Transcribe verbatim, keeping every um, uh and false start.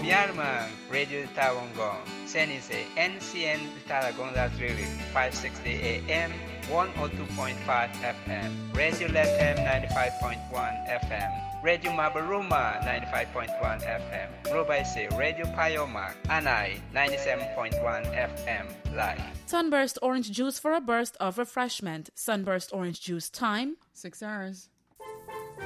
Yarman, Radio Tawangong, Senise, N C N Taragonga Drilling, five sixty A M, one oh two point five F M, Radio L M ninety-five point one F M, Radio Mabaruma ninety-five point one F M, Robaise, Radio Payoma, Anai ninety-seven point one F M, live. Sunburst orange juice for a burst of refreshment. Sunburst orange juice time six hours.